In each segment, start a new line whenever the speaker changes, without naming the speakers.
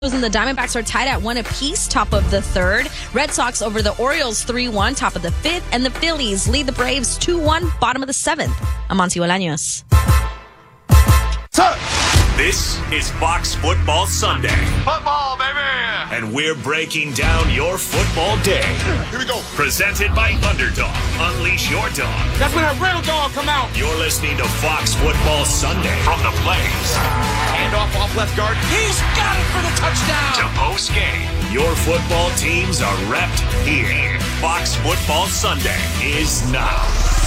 And the Diamondbacks are tied at 1 apiece, top of the third. Red Sox over the Orioles 3-1, top of the fifth. And the Phillies lead the Braves 2-1, bottom of the seventh. I'm Monty Bolaños.
This is Fox Football Sunday.
Football, baby!
And we're breaking down your football day.
Here we go.
Presented by Underdog. Unleash your dog.
That's when that real dog come out.
You're listening to Fox Football Sunday from the Blaze.
Hand off left guard. He's got it for the touchdown.
To post game. Your football teams are repped here. Fox Football Sunday is now.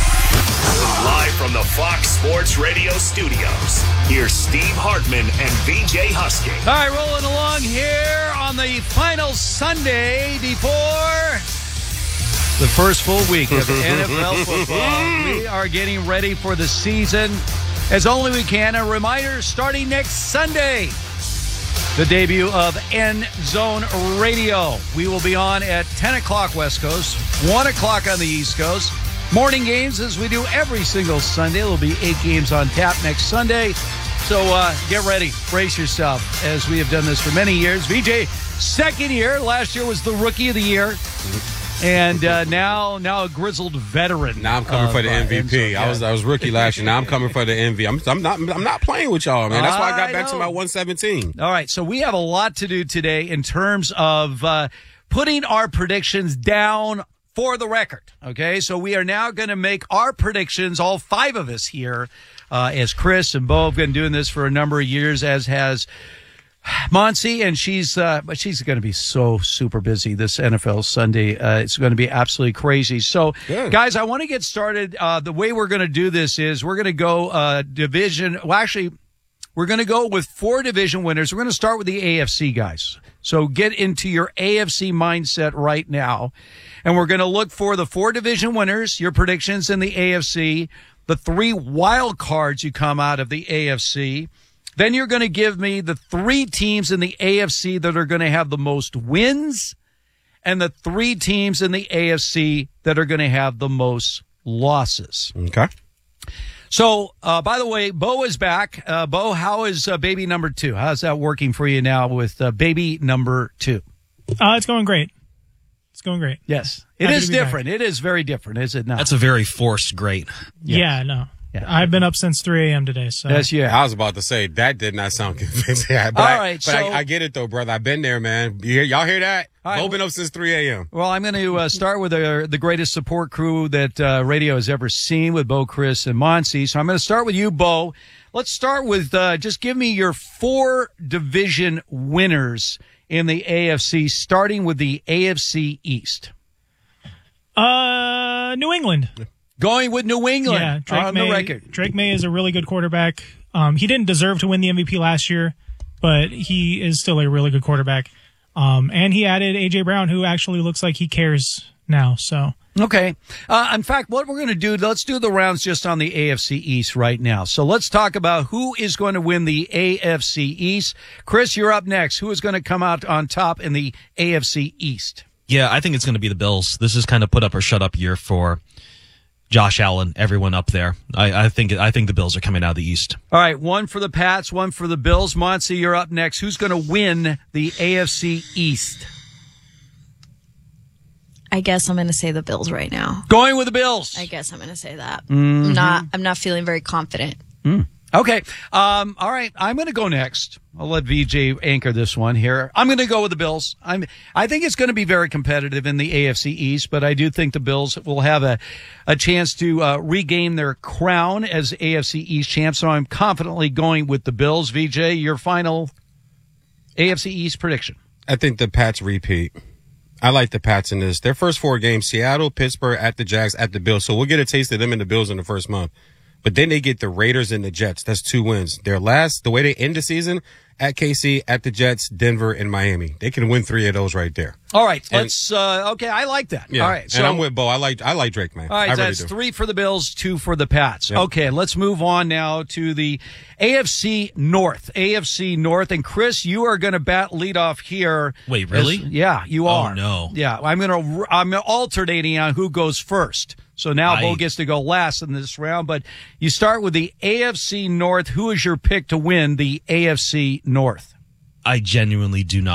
Live from the Fox Sports Radio studios, here's Steve Hartman and VJ Husky.
All right, rolling along here on the final Sunday before the first full week of NFL football. We are getting ready for the season as only we can. A reminder, starting next Sunday, the debut of End Zone Radio. We will be on at 10 o'clock West Coast, 1 o'clock on the East Coast. Morning games, as we do every single Sunday. There will be 8 games on tap next Sunday. So get ready. Brace yourself, as we have done this for many years. VJ, second year. Last year was the Rookie of the Year. And now a grizzled veteran.
Now I'm coming for the MVP. I was rookie last year. Now I'm coming for the MVP. I'm not playing with y'all, man. That's why I got back to my 117.
All right, so we have a lot to do today in terms of putting our predictions down for the record, okay? So we are now going to make our predictions, all 5 of us here, as Chris and Bo have been doing this for a number of years, as has Monty, and she's going to be so super busy this NFL Sunday. It's going to be absolutely crazy. So, guys, I want to get started. The way we're going to do this is we're going to go division. Well, actually, we're going to go with 4 division winners. We're going to start with the AFC, guys. So get into your AFC mindset right now. And we're going to look for the 4 division winners, your predictions in the AFC, the 3 wild cards you come out of the AFC. Then you're going to give me the 3 teams in the AFC that are going to have the most wins and the 3 teams in the AFC that are going to have the most losses.
Okay.
So, by the way, Bo is back. Bo, how is baby number 2? How's that working for you now with baby number 2?
It's going great. It's going great.
Yes. It is different. It is very different, is it not?
That's a very forced great.
Yes. Yeah, no. Yeah. I've been up since 3 a.m. today. So.
Yes, yeah.
I was about to say, that did not sound convincing. But
all right,
I get it, though, brother. I've been there, man. Y'all hear that? I've been up since 3 a.m.
Well, I'm going to start with the greatest support crew that radio has ever seen with Bo, Chris, and Monty. So I'm going to start with you, Bo. Let's start with just give me your 4 division winners in the AFC, starting with the AFC East.
New England.
Going with New England.
Yeah, Drake
on
May,
the record.
Drake May is a really good quarterback. He didn't deserve to win the MVP last year, but he is still a really good quarterback. And he added A.J. Brown, who actually looks like he cares now. So
okay. In fact, what we're going to do, let's do the rounds just on the AFC East right now. So let's talk about who is going to win the AFC East. Chris, you're up next. Who is going to come out on top in the AFC East?
Yeah, I think it's going to be the Bills. This is kind of put up or shut up year for Josh Allen, everyone up there. I think the Bills are coming out of the East.
All right, 1 for the Pats, 1 for the Bills. Monty, you're up next. Who's going to win the AFC East?
I guess I'm going to say the Bills right now.
Going with the Bills.
I guess I'm going to say that.
Mm-hmm.
I'm not feeling very confident.
Okay. All right. I'm going to go next. I'll let VJ anchor this one here. I'm going to go with the Bills. I think it's going to be very competitive in the AFC East, but I do think the Bills will have a chance to regain their crown as AFC East champs. So I'm confidently going with the Bills. VJ, your final AFC East prediction.
I think the Pats repeat. I like the Pats in this. Their first 4 games, Seattle, Pittsburgh, at the Jags, at the Bills. So we'll get a taste of them and the Bills in the first month. But then they get the Raiders and the Jets. That's 2 wins. Their last, the way they end the season, at KC, at the Jets, Denver, and Miami. They can win 3 of those right there.
All right. Let's, okay, I like that.
Yeah,
all right. So,
and I'm with Bo. I like Drake, man.
All right,
I
that's
really do.
3 for the Bills, 2 for the Pats.
Yep.
Okay, let's move on now to the AFC North. AFC North. And Chris, you are going to bat lead off here.
Wait, really?
Yeah, you are.
Oh, no.
Yeah, I'm alternating on who goes first. So now Bo gets to go last in this round. But you start with the AFC North. Who is your pick to win the AFC North?
I genuinely do not